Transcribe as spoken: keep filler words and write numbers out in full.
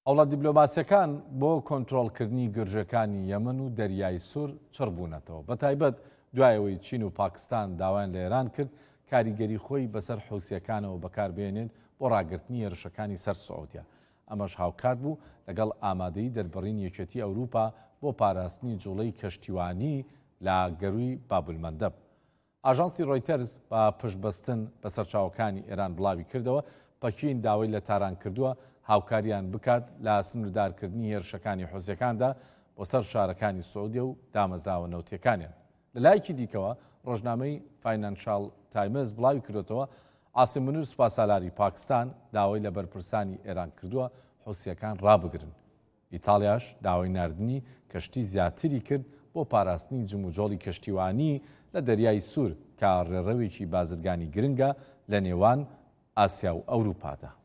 ئەوڵە دیبلۆماسیەکان بۆ کۆنتڕۆڵکردنی گورژەکانی یەمن و دەریای سوور چڕبوونەتەوە بە تایبەت دوایەوەی چین و پاکستان داوایان لە ئێران کرد کاریگەری خۆی بەسەر حوسیەکانەوە بەکاربێنێت بۆ ڕاگررتنی هێرشەکانی سەر سعودیا. ئەمەش هاوکات بوو لەگەڵ ئامادەی دەربڕین یەکێتی ئەوروپا بۆ پاراستنی جوڵەی کەشتیوانی لە گەروی بابولمەندەب. ئاژانسی ڕۆیتەرز بە پشتبەستن بە سەرچاوەکانی ئێران بڵاوی کردەوە پەکین داوای لە تاران کردووە هاوکاریان بکات لە سنووردارکردنی هێرشەکانی حوسیەکاندا بۆ سەر شارەکانی سعودیە و دامەزراوە نەوتیەکانیان. لە لایەکی دیکەوە ڕۆژنامەی فاینانشال تایمز بڵاوی کردوتەوە عاسم منیر سوپاسالاری پاکستان داوای لە بەرپرسانی ئێران کردووە حوسیەکان ڕابگرن. ئیتالیاش داوای ناردنی کەشتی زیاتری کرد بۆ پاراستنی جموجۆڵی کەشتیوانی لە دەریای سوور کە ڕێڕەوێکی بازرگانی گرنگە لە نێوان ئاسیا و ئەوروپادا.